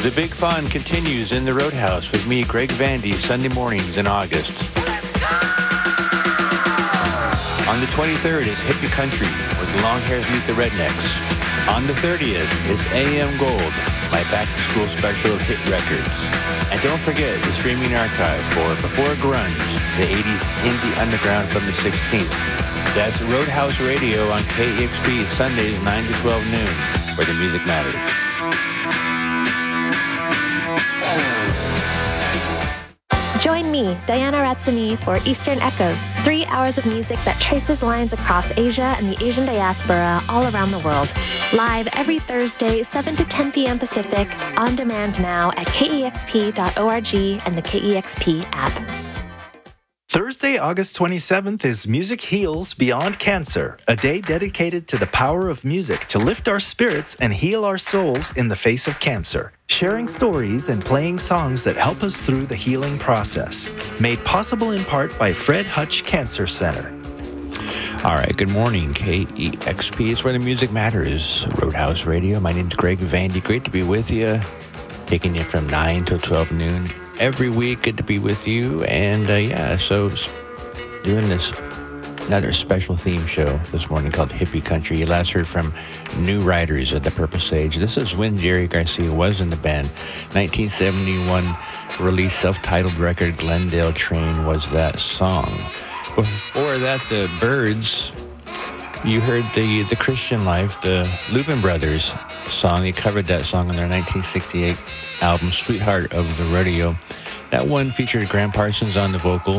The big fun continues in the Roadhouse with me, Greg Vandy, Sunday mornings in August. On the 23rd is Hippie Country, where the long hairs meet the rednecks. On the 30th is AM Gold, my back-to-school special of hit records. And don't forget the streaming archive for Before Grunge, the 80s indie underground from the 16th. That's Roadhouse Radio on KEXP, Sundays 9 to 12 noon, where the music matters. Join me, Diana Ratsumi, for Eastern Echoes, 3 hours of music that traces lines across Asia and the Asian diaspora all around the world. Live every Thursday, 7 to 10 p.m. Pacific, on demand now at kexp.org and the KEXP app. Thursday, August 27th is Music Heals Beyond Cancer, a day dedicated to the power of music to lift our spirits and heal our souls in the face of cancer. Sharing stories and playing songs that help us through the healing process. Made possible in part by Fred Hutch Cancer Center. All right, good morning, KEXP. It's where the music matters. Roadhouse Radio. My name's Greg Vandy. Great to be with you. Taking you from 9 till 12 noon. Every week, good to be with you. And so doing this another special theme show this morning called Hippie Country. You last heard from New Riders at the Purple Sage. This is when Jerry Garcia was in the band. 1971 released self-titled record, Glendale Train was that song. Before that, the Byrds, you heard the Christian Life, the Louvin Brothers song. They covered that song on their 1968 album, Sweetheart of the Rodeo. That one featured Graham Parsons on the vocal,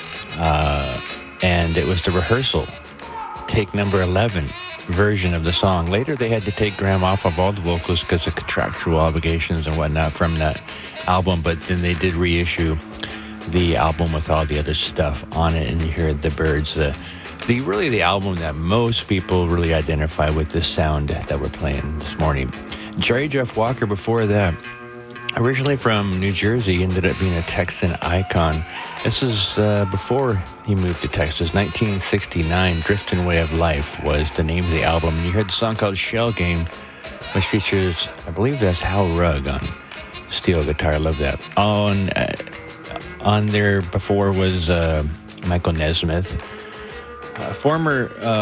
and it was the rehearsal, take number 11 version of the song. Later, they had to take Graham off of all the vocals because of contractual obligations and whatnot from that album, but then they did reissue the album with all the other stuff on it, and you heard the Byrds, the album that most people really identify with this sound that we're playing this morning. Jerry Jeff Walker before that, originally from New Jersey, ended up being a Texan icon. This is before he moved to Texas. 1969, Driftin' Way of Life was the name of the album. You heard the song called Shell Game, which features, I believe that's Hal Rugg on steel guitar. I love that. On there before was Michael Nesmith, former